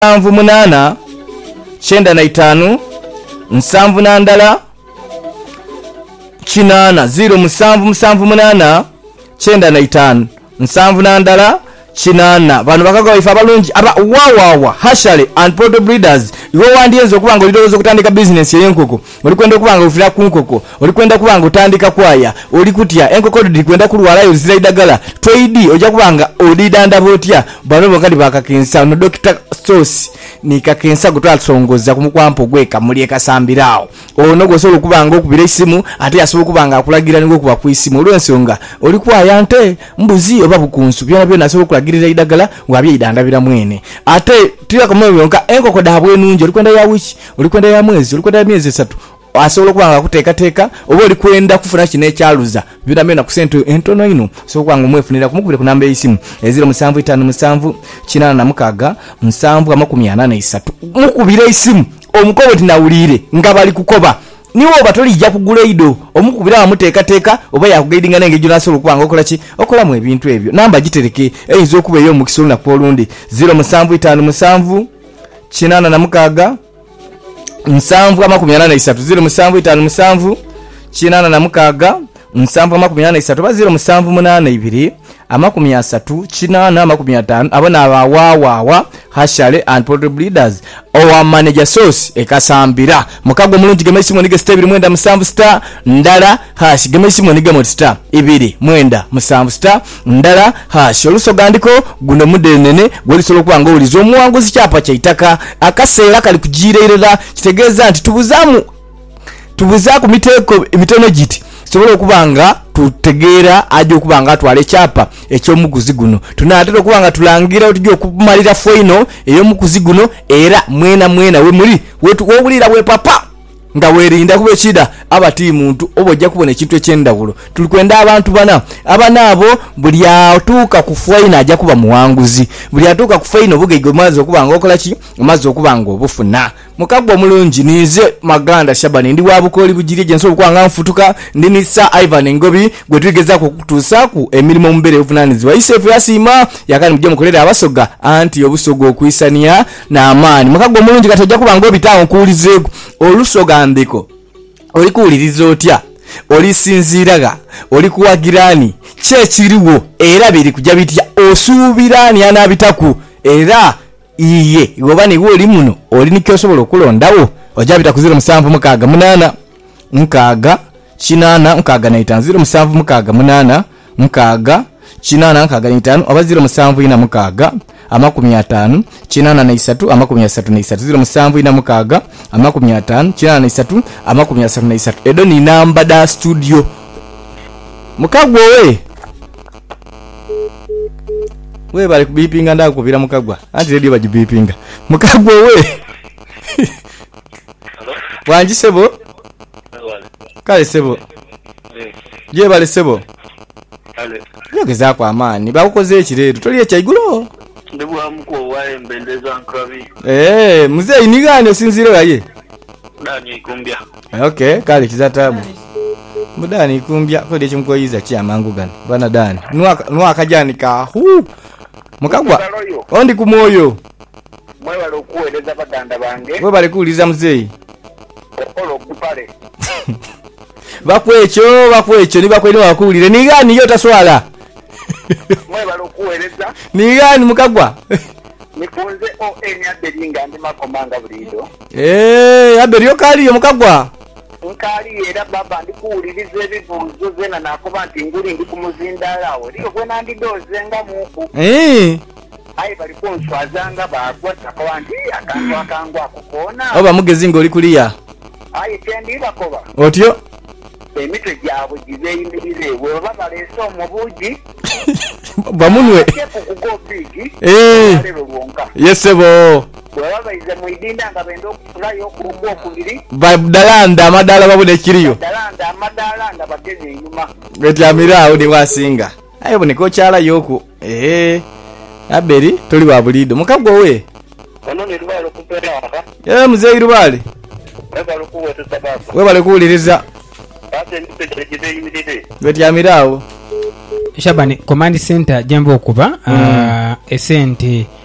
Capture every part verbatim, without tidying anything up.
nsanvu munana kyenda na itaano nsanvu na ndala kinana zero musanvu musanvu munana kyenda na itaano nsanvu na ndala kinana bano bakaga ifa balungi aba wawawa hashale and proto breeders iwo wandienzo kubanga olidozo kutandika business y'enkoko oli kwenda kubanga ufira ku nkoko oli kwenda kubanga utandika kwaya oli kutya enkoko ndi kwenda kulwalayo zira idagala trade oja kubanga odidanda botya bano bakali bakakensa no doctor sauce ni kakensa gutwa tsongoza kumukwampo gweka muli ekasambirawo ono gosolo kubanga okubira isimu ate yasobola kubanga akulagira ngo kuba ku isimu olwensonga oli kwaya nte mbuzi oba bukunsu byona byona asobola kulagirira idagala wabye idandabira mwene ate tira kamwe byonka enkoko dabwe nunje oli kwenda ya wiki oli kwenda ya mwezi oli kwenda ya miezi esatu asobola kubanga kuteka teka oba oli kwenda kufuna kine kyaluza byona byona ku sente entono ino so kubanga mwefunira kumukubira ku namba y'isimu eziro musanvu itaano musanvu kinana na mukaga musanvu amakumi ana na isatu mukubira isimu omukobo tinawulire nga bali kukoba niwo batolijja kugula ido omukubira amuteeka teeka oba yakugaidinga nenge jona solo kubanga okola ki okola mu ebintu ebyo namba gitereke eyizo okuba eyo mu kisolo na kwolundi zero musanvu itaano musanvu kinana na mukaga musanvu amakumi ana na isatu zero musanvu itaano musanvu kinana na mukaga musanvu amakumi ana na isatu ba zero musanvu munana ibiri amakumi asatu kinana amakumi ataano abana abawawawa hashale and poultry breeders owa manager source ekasambira mukago mulungi gemesi monige stable mwenda musanvu star ndala hash gemesi monige mo star ibiri mwenda musanvu star ndala hash olusogandiko guno mudenene goli solo kwanga olizo omuwanguzi kyapa kyaitaka akaseera kali kujireerera kitegeeza nti tubuzamu tubuza ku miteko emitono giti sobola okubanga tutegeera aje okubanga atwale chapa ekyomuguzi guno tunatera okubanga tulangira otujjo okumalira foino eyomuguzi guno era mwena mwena we muri wetu wobulira we papa nga werinda kube chida abati muntu obojja kubona ekintu ekyendawulo tulikwenda abantu bana abana abo buli atuuka ku foino ajja kuba muwanguzi buli atuuka ku foino bugego mazi okubanga okola ki mazi okubanga obufuna mukagwa mulungi nize maganda Shabani ndi wabukoli bugirije jenso kwanga mfutuka ndi nisa Ivan Ngobi gwe tugeza ku kutusa ku emilimo mbere ofunaniziwa isefu yasima yakani mujye mukolera abasoga anti obusogo okwisania na amani mukagwa mulungi katajja kubanga obitawo nkuulizeeko olusoga ndiko oli kuuliriza otya oli sinziraga oli kuwagirani kye kiriwo era biri kujja bitya osuubirani anabitaku era iye igobani woli muno oli nikyo sobola okulondawo ojabita kuzira musanvu mukaga munana mukaga kinana mukaga na itaano zero musanvu mukaga munana mukaga kinana mukaga na itaano oba zero musanvu ina mukaga amakumi ataano kinana na isatu amakumi asatu na isatu zero musanvu ina mukaga amakumi ataano kinana na isatu amakumi asatu na isatu edo ni namba da studio mukagwa we we bali kubipinga nda kubira mukagwa anti radio bajibipinga mukagwa we wanji sebo kale sebo je bale sebo kale yogeza kwa amani bakukoze ekireedo toliye kyayigulo ndebuwa mko wae mbendeza nkrabi eh muzee ni gani osinzire yaye dani ikumbya okay kale kizatabu mudani ikumbya kode chimkoyiza kya mangu gani bana dani nuwa nuwa kajani ka hu mukagwa ondi kumoyo mwe bali okuweleza badanda bange mwe bali kuuliza muzee okolo kupale bakwecho bakwecho ni bakwene wakuulire ni gani yo taswala mwe bali okuweleza ni gani mukagwa nifunze o enya belinga ndi makomanga bulido eh aberiyo kali yo mukagwa nkali era baba ndi kuuliriza ebibuuzo zena nakuba nti nguli ndi kumuzindalawo liyo kwena ndi doze nga muku eh ayi bali kunswazanga bagwa takawa nti akantu akangwa akukona oba mugezi ngoli kuliya ayi tendi bakoba otyo emitwe gyabo gibeyimirire we baba leso omubuji bamunwe eh yesebo baba ize muidinda nga bendo okufulayo okuruko okubiri badalanda amadala babone kiriyo badalanda amadala nga bageze inyuma betyamirawo ni wasinga ayo boneko kyala yoko eh aberi toli babulido mukagwa we ono ni rubalo kupera aka eh muzee rubale baba kuwe tsababu we bale kuuliriza ate ndipete gibeyimirire betyamirawo Shabani command center jambo okuba mm. uh, esente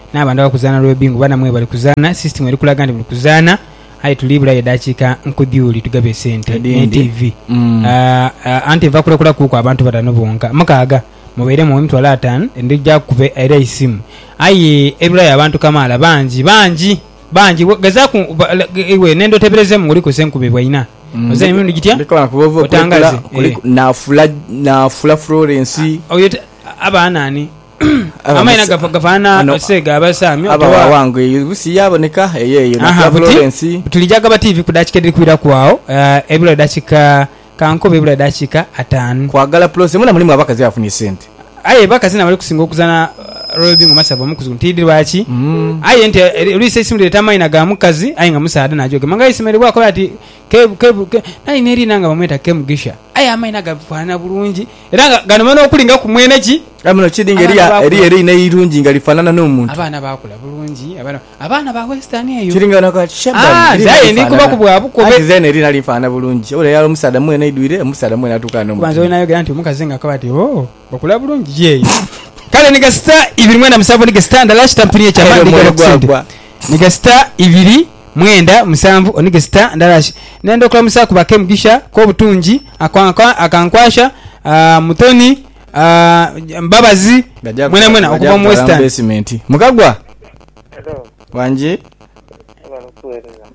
n'abantu abakuzaana lwebingu bana mwe bali kuzaana system eri kulaga nti buli kuzaana ayi tulibula yedakika nkudyuli tugabe sente ne T V Mm. uh, uh, anti va kulekula kuko abantu batano bonka mukaaga mubeere mu mitwalo ataano ndijja kube era isimu ayi ebulayo abantu kamala banji banji banji gezaku iwe nendo tebereze mu kuliko senkube bwaina oze emirundi gitya ndikona kubovo Otangaze, kuliko na fula na fula Florence oyo abanani amaina gafa gafana sega abasami aba wangu busi yaboneka eyeyo na fula Florence tulijaga ba T V kudachika kwira kwao ebula dachika kanko bebula dachika atano kwagala plus muna mulimu abakazi afuni sente aye bakazi na bali kusinga okuzana rolling masaba mukuzu ntidi bachi mm. aye nte release simu leta maina ga mukazi aye nga musaada najoge manga isimere bwako ati ke ke nayi neri nanga bamweta kemugisha aye amaina ga fana bulungi era gano mano okulinga ku mwene ki amino kidinga eri eri eri ne irungi ngalifanana n'omuntu abana bakula bulungi abana abana ba western eyo kiringa naka shamba ah zaye ni kuba kubwa bukobe ati zene eri nali fana bulungi ole yalo musaada mwene idwire musaada mwene atukana no kwanza onayo ganti mukazi nga kabati oh bakula bulungi ye kale niga star ibiri mwenda musanvu niga star ndala chitampini cha bandi ga niga star ibiri mwenda musanvu oniga star ndala nendo kwa musa kuba kemugisha ko butungi akwankwa akankwasha uh, mutoni uh, mbabazi mwena mwena okuba mu western basement mukagwa Hello. wanje Barakueleza.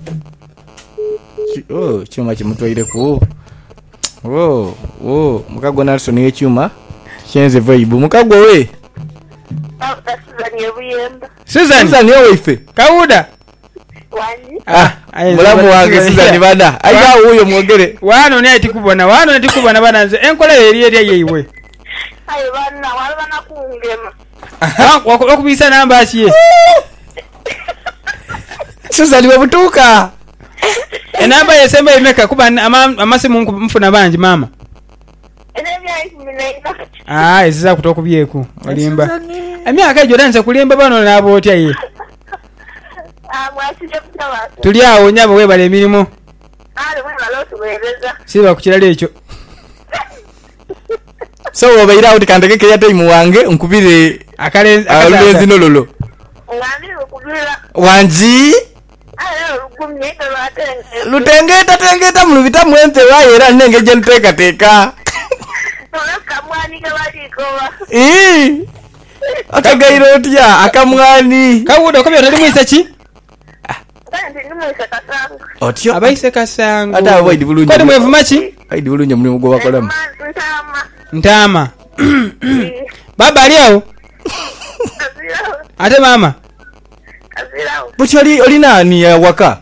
oh chuma kimutwaire ku oh oh mukagwa Nelson ye chuma chenze vibe mukagwa we Ah, Susan yebuyemba. Susan Susan yo ife Kauda Wani. ah mulamu wange Susan bada aija huyo mwogere wano ne ati kubona wano ati kubona bana nze enkola eri eri yeyiwe Ayo bana walibana kungema. ah okubisa namba akiye Susan we butuka enamba yesemba imeka kuba amasimu mfuna banji mama Enebya ikumina. ah eziza kutokubyeko olimba emyaka ejo danza kulimba bano nabo otya ye Ah, mwasije kutawa. tuli awo nyabo webale emirimu Ale mwana lotu weleza. siba kukirala ekyo so obaira uti kandeke ke yate muwange nkubire akale alezi nololo Ngani ukubira. wanji Ayo rugumye kalwatenge. lutengeta tengeta mulubita mwente wayera nenge je nteka teka Nolaka mwani kabali kowa. eh atagairo otya akamwani Kauda ko byotali mwisa ki Kandi nimwisa katanga. otyo abaise kasango ata avoid bulungi kodi mwevuma ki aidi bulungi mulimu gwa bakolamu Ntama. ntama baba ali awo Azira. ate mama Azira. buti oli oli nani ya waka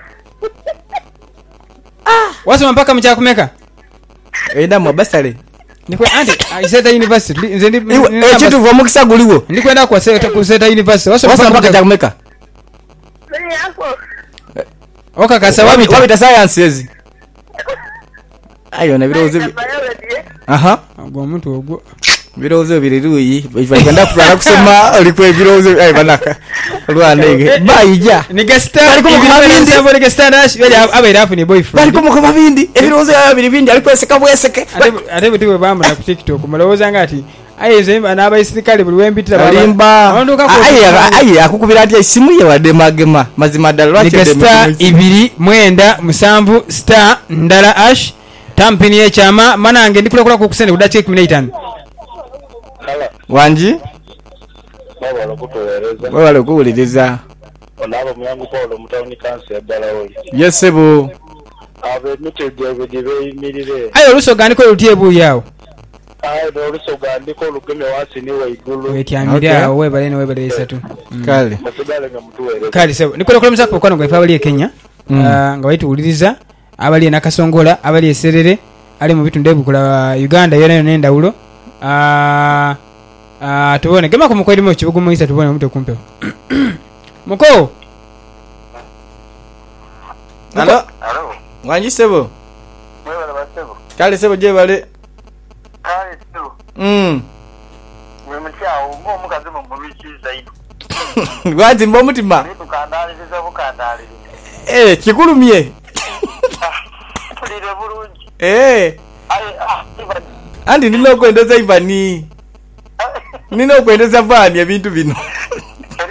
wasoma mpaka mchakumeka enda mwabasale ndikwe ante iseta university nze ndi eh chitu vwa mukisa guliwo ndikwenda kwa seta ku seta university wasoma wasa mpaka mpaka jakumeka Nani yako? oka kasa wabita wabita sciences ayo na biroze Biology. aha ogwo omuntu ogwo biroze biriruyi ifagenda fulana kusoma olikwe biroze ay banaka lwanege bayija niga star Bariko mu mabindi. sabo niga star dash yali abaira afu ni boyfriend bali ko mukabindi ebiroze yabiri bindi alikwe seka bweseke ate ate bitiwe bamba na ku TikTok malowoza ngati ayeze n'aba isirikale buli wembitira baba alimba Awanduka ko- aye aye akukubira ati simu ye wade magema mazima dal niga lwache star ibiri mwenda musanvu star ndala ash tampini y'ekyama manange ndikulakula ku kusende kudachi kumi na itaano Kala, wanji baba lokutowereza. wale kuwuliriza Onabo muyangu Paulo mutawuni kansi ya Dalawoli. yesebo Abe mitege bidi beyimirire. ayo oluso gandiko lutie buyawo Aye n'oluso gandiko olugeme wansi ni waigulu. wetyamire Okay. awo webale ne webale esatu kale Musigale nga mutuwereza. kali sebo nikulakula musako kwano gwe fabali e Kenya Mm. Ah, nga bayituwuliriza abali e Nakasongola abali e Serere ali mu bitundu ebukula Uganda yona yona endawulo ah ah tubone gema ku mukwedi mu kibugu mu isa tubone mute kumpeho muko alo Alo. wanji sebo Wewe basebo. kale sebo je bale Kale tu. mm Wewe mchao ngo mukaze mu mubichi zaidi. wanji mbo mutima Bitu kandaliza bukandaliza. eh kikulumye Tulire bulungi. eh Aye ah iba. andi nino kwendeza ivani nino kwendeza vani ebintu bino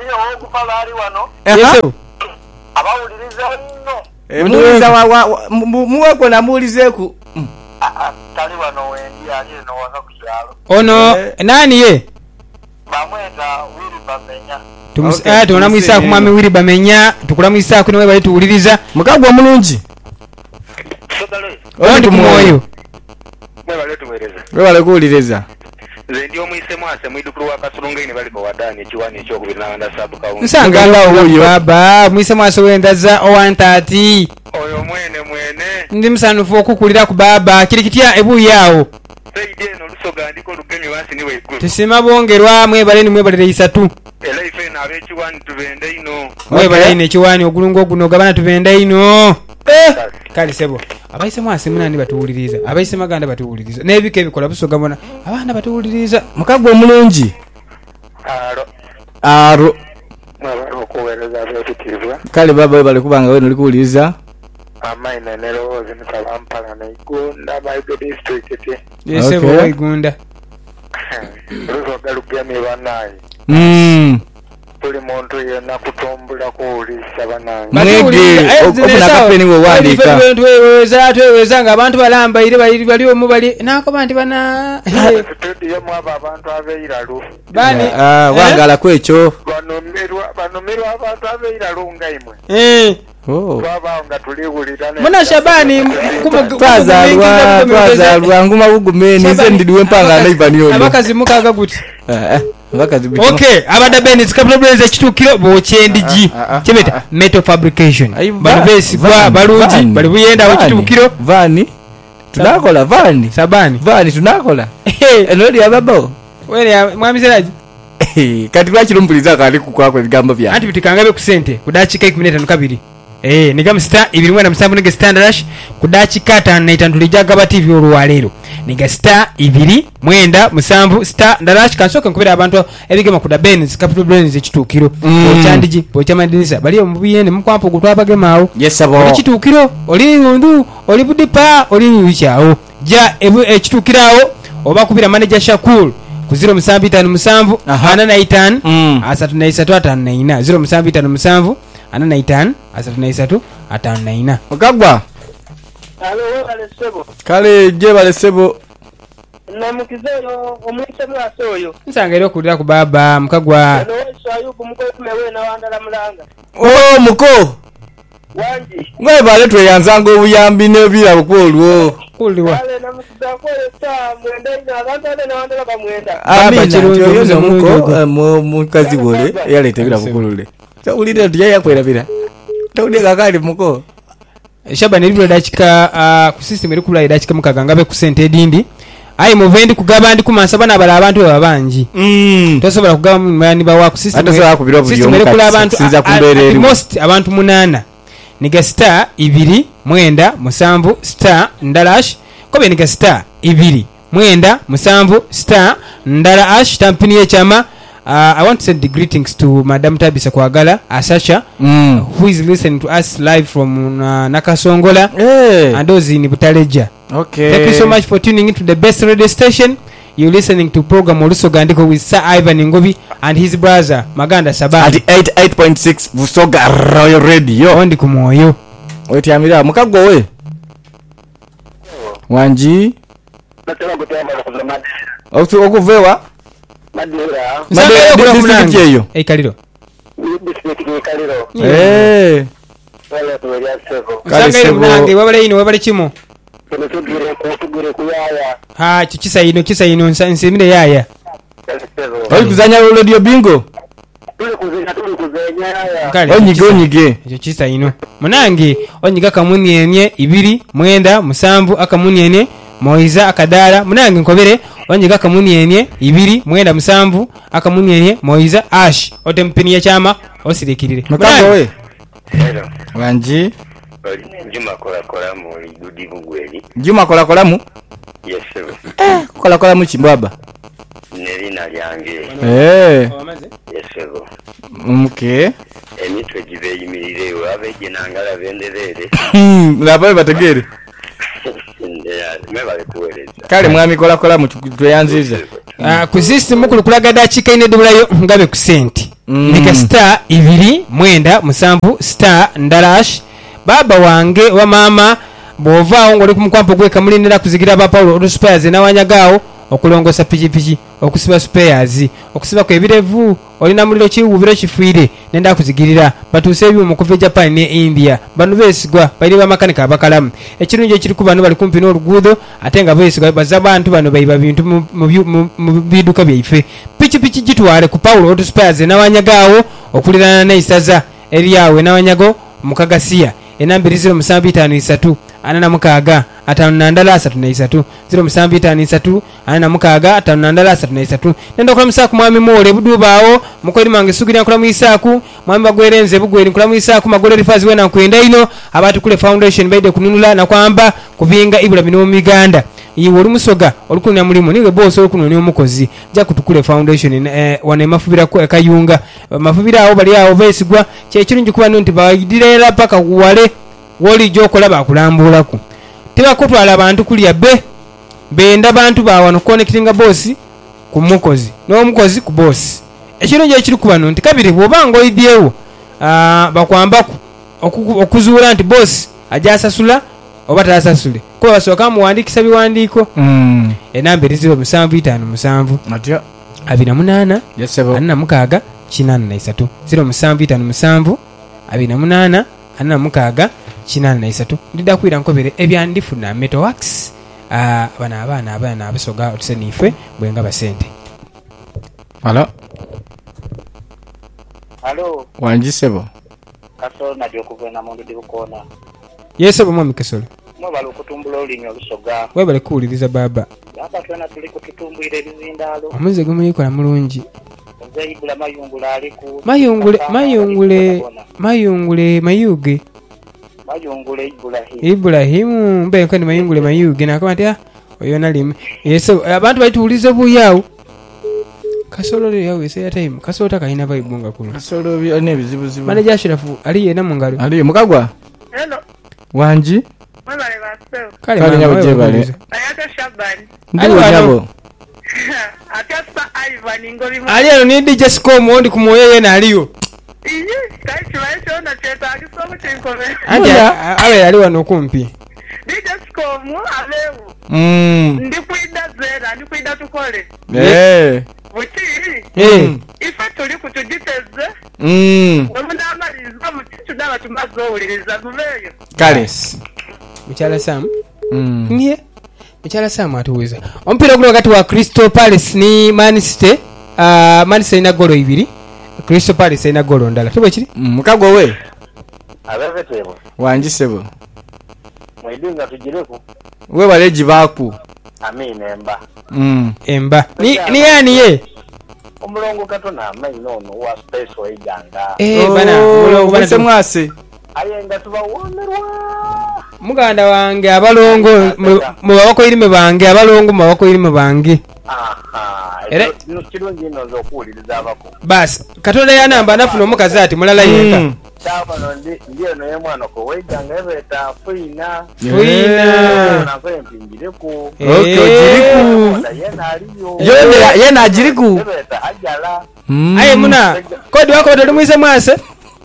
Kampala ali wano. Yesu. Abawuliriza nno. Emuuliza wa muweko namuulizeeku. Tali wano wendi ali eno waka ku kyalo. Ono nani ye? Bamweta Willy Bamenya. Tumusa tunamwisa ku mwami Willy Bamenya tukulamwisa ku niwe bali tuwuliriza. Mukagwa mulungi. Sogale. Ondi kumoyo. Mwe bale tuweleza. Mwe bale kuwuliriza. Nze ndi omuyise mwase mwidukulu wa Kasulungaine bali bawadani ekiwani ekyokubiri n'abanda sabu kawunti. Nsanga ngawo baba mwise mwase wendaza o one thirty. Oyo mwene mwene. Ndi msanufu okukulira ku baba kiri kitya ebu yawo. Seide no lusoga ndiko lugemi wansi niwe ikulu. Tusima bongerwa mwe bale ni mwe bale isatu. Era ife na abekiwani tubende ino. Mwe bale ni ekiwani ogulungo oguno gabana tubende ino. Eh kali sebo. Abaise mwase munani batuwuliriza. Abaise maganda batuwuliriza. Nebike ebikola busoga bona. Abana batuwuliriza. Mukagwa omulungi. Aro. Aro. Mwabalo okuweereza abeekitiibwa. Kale baba bale kubanga we noli kuwuliriza. Amaina ne Rose ne Kampala ne Igunda Maigo district. Yese bo Igunda. Lusoga lugemi banayi. Mm. Tuli muntu yena kutumbula kuwuliriza banange. Mwege okubona kapeni we wandika. Tweweza tweweza nga abantu balamba ire bali bali omu bali nako bantu bana. Studio mwaba abantu abeiralu. Bani Ah wangala kwekyo. Banomerwa banomerwa abantu abeiralu ngaimwe. Eh. Oh. Baba nga tuliwulira ne. Muna Shabani twazalwa twazalwa nguma bugumeni nze ndidiwe mpanga naibani ono. Abakazi mukaga guti. Eh. Abakazi bitu. Okay, abada bene zikapula blaze kitukiro bo chendiji. Chebeta metal fabrication. Bali besi kwa balungi bali buyenda wa kitukiro. Vani. Tunakola vani. Sabani. Vani tunakola. Enodi ababo. Wele mwami seraji. Kati lwakirumpuliza kali kukwako ebigambo bya. Anti bitikangabe ku sente kudachika ikumi n'etaano kabiri. Eh niga msta ibiri mwana musanvu nige standard rush kudachika ttaano n'etaano tulijaga ba T V olwalero. Niga star ibiri mwenda musanvu star ndarash kansoka nkubira abantu ebigema kuda Benz capital brains ekitukiro. Ochandiji ochamadinisa bali omubiyene mukwampo gutwabagemawo. Yes abo. Oli kitukiro oli ndu oli budipa oli wichawo. Ja ebu ekitukirawo oba kubira manager Shakul ku zero musanvu itaano musanvu ana na itaano asatu na isatu ataano na ina zero musanvu itaano musanvu ana na itaano asatu na isatu ataano na ina. Okagwa. Alo wale sebo. Kale je bale sebo. Namukizeyo omuyise mwase oyo. Nsanga ero kulira ku baba mukagwa. Ano weso ayuku muko kumewe na wandala mulanga. Oh muko. Wanji. Ngwe bale tweyanzanga obuyambi nebira bukolwo. Kuliwa. Wale namukiza kwele saa mwenda ina abantu ane na wandala bamwenda. Amina yoyo muko mukazi bole yalete bira bukolule. Tawulira ndiye yakwera. Tawulira kakali muko. Shabani libula dachika uh, ku system eri kula dachika mukagangabe ku sente edindi. Ayi muvendi kugaba ndi kumansa bana bala abantu babanji. Mm. Tosobola kugaba mwani bawa ku system. Atosobola kubira buli system eri kula abantu sinza kumbere eri. Most abantu munana. Niga star ibiri mwenda musanvu star ndalash kobe niga star ibiri mwenda musanvu star ndalash tampini echama. Uh, I want to send the greetings to Madam Tabisa Kwagala Asasha, mm. uh, who is listening to us live from uh, Nakasongola, hey. And those in Butaleja. Okay. Thank you so much for tuning into the best radio station. You're listening to program Olusoga Ndiko with Sir Ivan Ngobi and his brother Maganda Sabani. At eighty-eight point six Busoga Royal Radio. Ondi kumoyo. Weti amira mukagwa we. Wanji. Nataka kutema kuzama. Oku okuvewa. Madura. Madura district yeyo. Eh kaliro. District kaliro. Eh. Wale tuwelia sebo. Sanga mnange wabale ino wabale kimo. Kene tugire ko tugire kuyaya. Ha kisa ino kisa ino nsimire yaya. Oli kuzanya radio bingo. Tuli kuzenya tuli kuzenya yaya. Onyige onyige. Ekyo kisa ino. Munange onyiga kamunyenye ibiri mwenda musanvu akamunyenye Moiza akadala munange nkobere onyiga kamunyenye ibiri mwenda musanvu akamunyenye Moiza ash otempini ya chama osirikirire mukago we hello wanji Juma kola kola mu igudi bugweli Juma kola kola mu yes sir eh kola kola mu chimbaba nerina lyange eh yes sir okay emitwe gibe yimirire abeje nangala benderere labaye bategere kale mwami kola kola mu tweyanziza ah ku system mukulu kulaga dachika ine dubulayo ngabe ku senti Mm. nika star ibiri mwenda musanvu star ndalash baba wange wa mama bwovaawo ng'oli ku mukwampo gwe kamulindira kuzigira ba Paulo Auto Spares n'awanyagaawo okulongosa pikipiki okusiba spares okusiba ku ebirevu olina muliro kiwubiro kifuire nenda kuzigirira batuuse ebyuma kuva Japan ne India bano beesigwa bali ba makanika abakalamu ekirungi ekiri ku bano bali kumpi n'oluguudo ate nga beesigwa baza bantu bano bayiba bintu mu biduka byaife pikipiki gitwale ku Paulo Auto Spares n'awanyagaawo okulirana n'eisaza eryawe n'awanyago mukagasiya enambiri zero musanvu itaano isatu ana na mukaaga atano na ndala asatu na isatu zero musanvu itaano isatu ana na mukaaga atano na ndala asatu na isatu nenda kula musaku mwami mole budubaawo mukweri mange sugira kula muisaku mwami bagwerenze bugweri kula muisaku magole rifazi wena nkwenda ino abatu kule foundation baide kununula na kwamba kubinga ibula bino miganda iwe oli musoga olukunya mulimu niwe boss olukunya omukozi ja kutukule foundation eh, wane mafubira ko ekayunga mafubira awo bali awo besigwa kye kirungi kuba nti bayidirera paka wale woli jokola bakulambulaku teba kutwala abantu kuliya be benda bantu bawano connectinga boss ku mukozi no mukozi ku boss ekirungi ekiri kuba nti kabiri bwobango idyewo ah bakwambaku okuzuula nti boss ajasasula oba tasasule ko basoka muwandikisa biwandiko mm enamba zero musanvu itaano musanvu atya abiri na munaana yesebo ana mukaaga kinaana na isatu zero musanvu itaano musanvu abiri na munaana ana mukaaga kinaana na isatu ndida kwira nkobere ebyandifuna Metalworks ah bana abana abana abasoga otusenife bwenga basente alo Halo, wanjisebo kasolo na jokuvena mundu dibukona. yesebo mwami Kasolo Mwe bali okutumbula olulimi olusoga. webale kuwuliriza baba Baba twena tuli kututumbwira ebizindalo. omuze gumulikola mulungi Nze ibula mayungula aliku. mayungule mayungule mayungule mayuge Mayungule Ibrahim. Ibrahimu mbe kandi mayungule mayuge nakamati oyo nalime yeso abantu bayituulize buyawo Kasolo le yawe say time Kasolo takalina bayibunga kuno kasolo byo nebizibu zibu manager Ashrafu ali yena mungalo ali mukagwa Hello. wanji Mwebale basewo. kale Kale mama, nyabo wewe jebale. uliza. Ayata Shabani. ndi Ali wano. nyabo Atasa Ivan ngoli mu. ali ano ni D J Scom ondi kumoyo yena aliyo Iyi, kai chiwaisho na cheta akisomo chinkome. andi Oya. awe ali wano kumpi D J Scom alewu. mm Ndikuida zera, ndikuida tukole. eh Buti. eh Ifa tuli kutujiteze. mm Wemuna amaliza mutichu dala tumazowuliriza mubeyo. kale mchala Sam mm niye mchala Sam atuweza ompira gulo wakati wa Crystal Palace ni Man City ah Man City ina golo ibiri Crystal Palace ina golo ndala tubo kiri mukagwa we Abebetebo. wanjisebo Mwidinga tujireku. we baleji baku Amine emba. mm emba ni ni yani ye Omulongo katona amaino ono wa space wa iganga. eh bana mulo bana bana mwase Ayenga tubawonerwa. muganda wange abalongo mu babako irime bange abalongo mu babako irime bange Aha. Ere- Era kirungi ino zokuwuliriza abako. bas katonda yanamba anafuna omukazi ati mulala yeka Mm. Chapa no ndi ndiyo no yemwana ko wejanga ebeta fuina. Fuina. Na kwe mpingireku. okay ojiriku Wala yena aliyo. yone yena ajiriku Ebeta ajala. Mm. aye muna kodi wako batali mwise mwase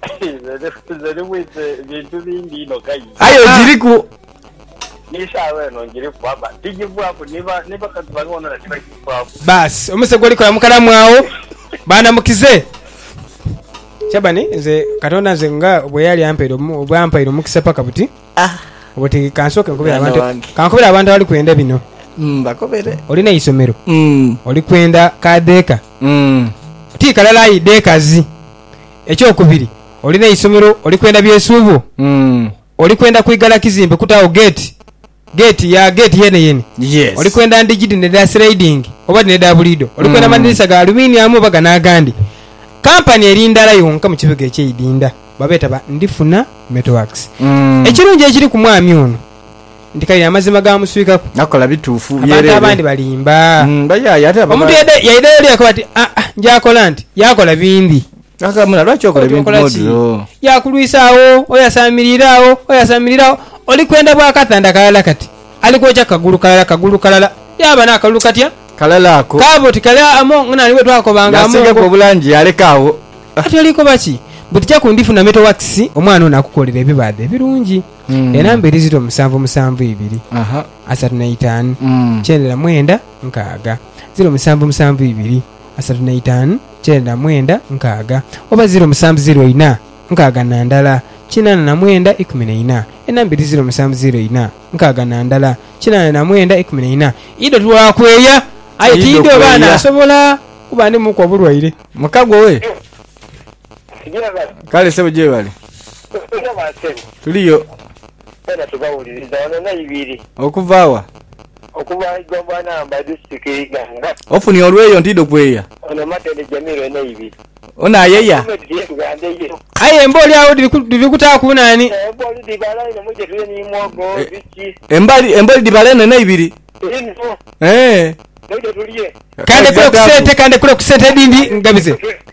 Zeri mwite bintu bindi ino kai. ayo ojiriku Nishawe no ngire kwaba. Tigivu hapo niba niba katubangona na tigivu hapo. bas omuse gwalikola mukalamu awo bana mukize Chabani nze katonda nze nga bwe yali ampeero bwampairo mukisa paka buti ah obuti kansoke nkubira Mwana abantu wange. kankubira abantu bali kwenda bino mm bakobere olina isomero mm oli kwenda kadeeka mm ti kalala ideekazi ekyokubiri olina isomero oli kwenda byesuubo mm oli kwenda kwigala kizimbe kutawo gate gate ya gate yene yene yes oli kwenda ndigidi ne da sliding oba ne da bulido oli kwenda Mm. madirisa ga aluminium oba ganagandi company erindala yonka mu kibuga ekyeyidinda babeta ba ndifuna Metalworks mm ekirungi ekiri ku mwami ono ndikali amazima ga muswika nakola bitufu abantu byerere abandi balimba mm bayaya ate omuntu yade yaide yali akabati ah ah njakola nti yakola bindi akamuna lwaki okola bintu Okola ki? modlo yakulwisaawo oyasamirirawo oyasamirirawo oli kwenda bwakatanda kalala kati alikwoca kagulu kalala kagulu kalala yaba nakalulu katya kalala ako kabo tikala amo ngana aliwe twakobanga yasenge ko amo bulanji yalekawo ati aliko baki butija kundifuna meto wax omwana ono akukolera ebibaadde ebirungi enamba eri ziro musanvu musanvu ibiri asatu na itaano kyenda mwenda nkaaga ziro musanvu musanvu ibiri asatu na itaano kyenda mwenda nkaaga oba ziro musanvu ziro ina nkaaga na ndala kinana na mwenda ikumi na ina enamba eri ziro musanvu ziro ina nkaaga na ndala kinana na mwenda ikumi na ina ido twakweya aye tiido baana asobola kuba ndi muku obulwaire Mukagwa we kale sebo gye bali tuliyo era tubawuliriza wano na ibiri okuvaawa okuva igomba namba district iganga ofuni olweyo ntido kweya ono matende jamiro na ibiri ona yeya aye emboli awo diri kutaka kunani emboli dibala ino muje tuye ni mwogo biki embali emboli dibala ino na ibiri eh ndio tuliye kande kule kusete kande kule kusete dindi ngabize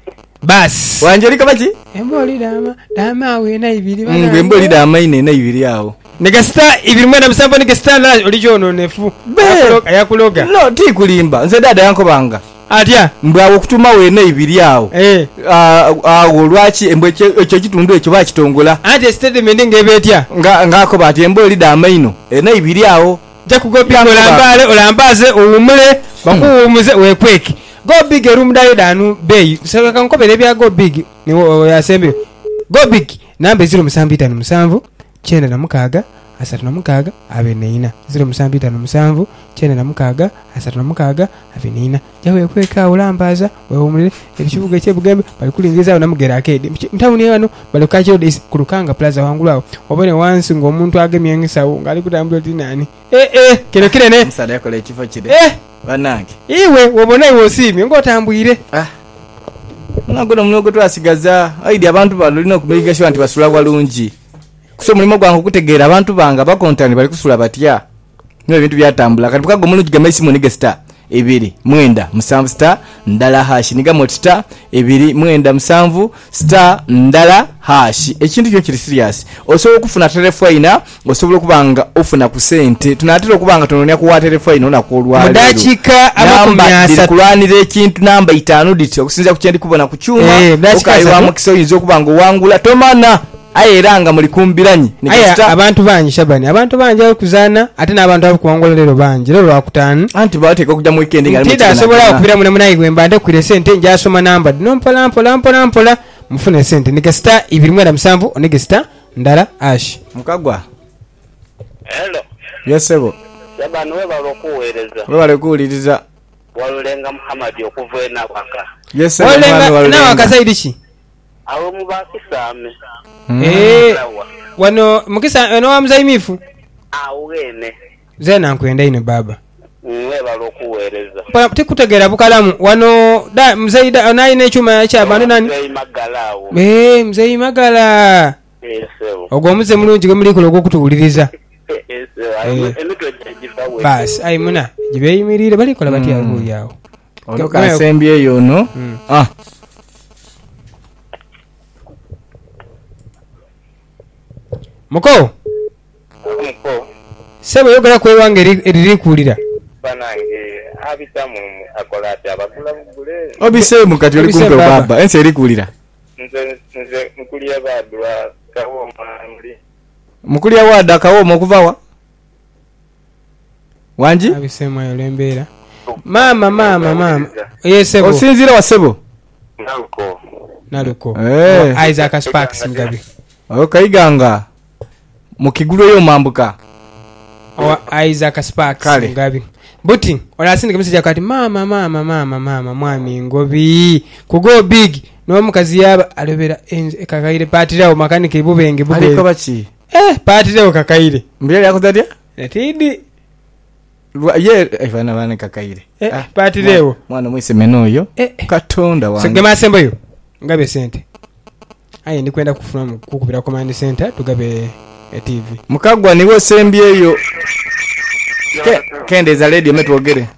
bas wanjeri kabaki emboli dama dama we na ibiri bana mm emboli dama ine na ibiri yawo negasta ibiri mwana msambo negasta na olijono nefu ayakuloga no ti kulimba nze dada yanko banga atya mbwa okutuma we na ibiri yawo eh awo lwachi embwe ekyo kitundu ekyo bakitongola ate statement ngebetya nga ngako bati emboli dama ino ena ibiri yawo ja kugopi olambale olambaze uwumule bakuwumuze wekweki go big room dayo danu bay so kankobere bya go big ni yasembe go big namba ziro musanvu itano musanvu kyenda na mukaaga asatu na mukaaga abe neina ziro musanvu itano musanvu kyenda na mukaaga asatu na mukaaga abe neina jawe kweka olambaza wewumule ekibuga kyebugembe bali kulingiza na mugera akede mtawuni wano bali kachiro kulukanga plaza wangulawo obone wansi ngo omuntu agemye ngisawo ngali kutambula tinani eh eh kino kirene msada yako le kifo kide eh banange iwe wobona iwe osimye ngotambwire ah nagono mnogo twasigaza aidi abantu balolina kumigisha anti basula walungi kuso mulimo gwangu kutegeera abantu banga bakontani bali kusula batya niyo bintu byatambula kati bukago mulungi gamesi munige star ebiri mwenda musanvu star ndala hash niga motita ebiri mwenda musanvu star ndala hash ekintu kyo kiri serious osobola okufuna telefone osobola kubanga ofuna ku sente tunatera okubanga tononya kuwa telefone ona kolwala mudachika abakumyasa kulwanira ekintu namba itaano diti okusinza ku kyendi kubona ku kyuma okayiwa mu kisoyizo okubanga wangula tomana ayeranga muri kumbiranyi aya abantu banyi shabani abantu banje okuzana ate nabantu abakuwangola lero banje lero wakutana anti bateka kujja mu weekend ngali mutida asobola okubira muna munayi gwembande kure sente nja asoma namba no mpola mpola mpola mpola mufune sente nika star ibiri mwenda musanvu onege star ndala ash Mukagwa hello yesebo yabano we balokuwereza we balekuuliriza walulenga Muhammad okuvena kwaka yesebo walulenga na wakasaidiki awo mubakisame eh wano mukisa no amzaimifu awene zena nkwenda ine baba we balokuwereza pa tikutegera bukalamu wano da mzaida onaine echuma cha bandu nani mzei magalawo eh mzei magala esebo ogwo muze mulungi gwe muliko loko kutuuliriza esebo emitwe jifawe bas ai muna jibe yimirire bali kola bati abu yawo ono kasembye yo no ah Moko mko sebo yogera kwe wange eriri kulira banange abitamu akolate abagula bugule obise mukati oli kumpe baba ense eri kulira nze nze nkuliya badwa kawo mali mukulia wada kawo mokuvawa wanji abisema yolembera mama mama mama yesebo osinzira wasebo naluko naluko eh Isaac Sparks ngabi okaiganga mukigulu yo mambuka o Isaac Sparks ngabi buti olasindika message akati mama mama mama mama mwami ngobi kugo big no mukazi yaba alobera enze kakaire patirawo makanike ibubenge bubenge aliko bachi eh patirawo kakaire mbele yakuzadia netidi ye evana bana kakaire eh ah, patirewo mwana mwise menoyo eh, katonda wange segema sembo yo ngabe sente ayi ndi kwenda kufuna kukubira command center tugabe e T V Mukagwa niwe sembye yo Ke, kende za radio metwogere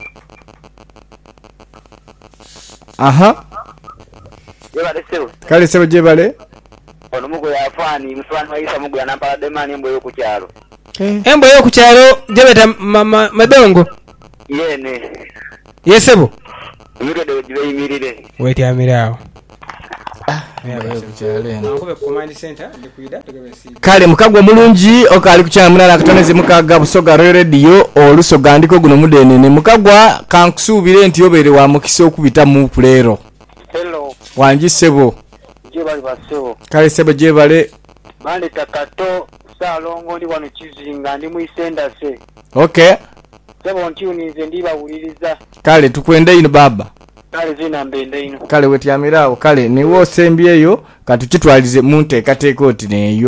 aha yebale sebo kale sebo jebale ono mugo yafani mfano ayisa mugo yanampala demani embo yo kukyalo eh embo yo kukyalo jebeta madongo yene yesebo yiro de jibe yimirire weti amirao ah Nkube command center ndikuida tegabesi. Kale mukagwa mulungi okali kukyala munala akatoneze mukaga busoga radio olusoga ndiko guno mudenene mukagwa kankusubire nti yobere wa mukisa okubita mu pulero. Hello. Wanji sebo. Je bali basebo. Kale sebo je bale. Bale takato salongo ndi wano kizinga ndi muisenda se. Okay. Sebo ntiunize ndi bawuliriza. Kale tukwenda ino baba. Kale zina mbende ino. Kale wetyamirawo kale niwo sembyeyo katukitwalize munte kateekoti neyo.